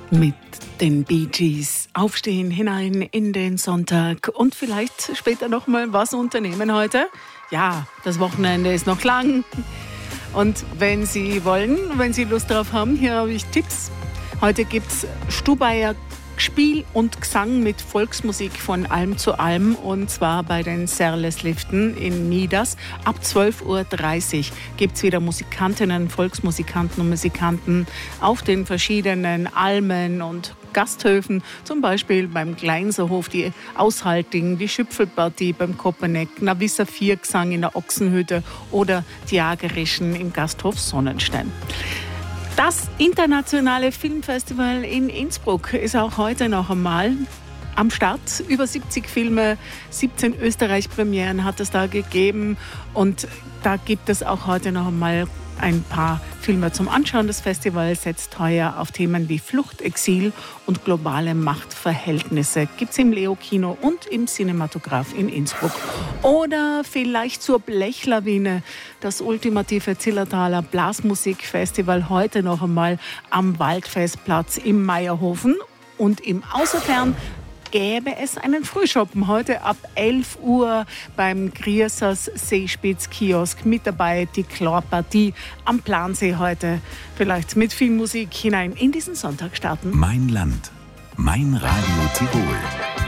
Mit den Bee Gees aufstehen hinein in den Sonntag und vielleicht später noch mal was unternehmen heute. Ja, das Wochenende ist noch lang. Und wenn Sie wollen, wenn Sie Lust drauf haben, hier habe ich Tipps. Heute gibt's Stubaier Spiel und Gesang mit Volksmusik von Alm zu Alm und zwar bei den Serlesliften in Midas. Ab 12.30 Uhr gibt es wieder Musikantinnen, Volksmusikanten und Musikanten auf den verschiedenen Almen und Gasthöfen, zum Beispiel beim Gleinserhof, die Aushalting, die Schüpfelpartie beim Kopperneck, Navissa 4 Gesang in der Ochsenhütte oder die Jagerischen im Gasthof Sonnenstein. Das internationale Filmfestival in Innsbruck ist auch heute noch einmal am Start. Über 70 Filme, 17 Österreich-Premieren hat es da gegeben. Und da gibt es auch heute noch einmal ein paar Filme zum Anschauen. Das Festival setzt heuer auf Themen wie Flucht, Exil und globale Machtverhältnisse. Gibt es im Leo-Kino und im Cinematograph in Innsbruck. Oder vielleicht zur Blechlawine, das ultimative Zillertaler Blasmusikfestival heute noch einmal am Waldfestplatz im Meierhofen. Und im Außerfern gäbe es einen Frühschoppen heute ab 11 Uhr beim Griersers Seespitz-Kiosk. Mit dabei die Chlorpartie am Plansee heute. Vielleicht mit viel Musik hinein in diesen Sonntag starten. Mein Land, mein Radio Tirol.